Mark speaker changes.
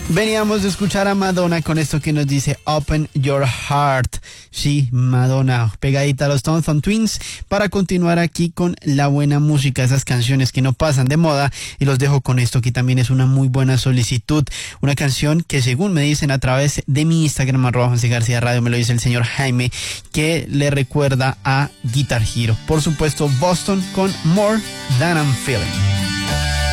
Speaker 1: Veníamos de escuchar a Madonna con esto que nos dice Open Your Heart. Sí, Madonna, pegadita a los Thompson Twins, para continuar aquí con la buena música, esas canciones que no pasan de moda. Y los dejo con esto que también es una muy buena solicitud, una canción que, según me dicen a través de mi Instagram @José_García_Radio, me lo dice el señor Jaime, que le recuerda a Guitar Hero. Por supuesto, Boston con More Than I'm Feeling.